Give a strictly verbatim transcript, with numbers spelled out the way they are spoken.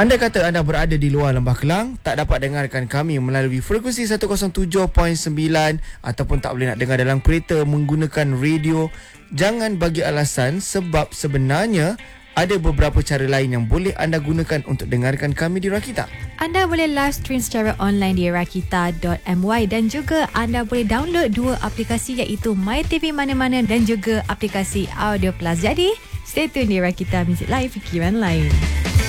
Anda kata anda berada di luar Lembah Kelang, tak dapat dengarkan kami melalui frekuensi seratus tujuh perpuluhan sembilan ataupun tak boleh nak dengar dalam kereta menggunakan radio. Jangan bagi alasan, sebab sebenarnya ada beberapa cara lain yang boleh anda gunakan untuk dengarkan kami di Rakita. Anda boleh live stream secara online di rakita dot my dan juga anda boleh download dua aplikasi iaitu MyTV Mana-Mana dan juga aplikasi Audio Plus. Jadi, stay tune di Rakita Music Live, fikiran lain.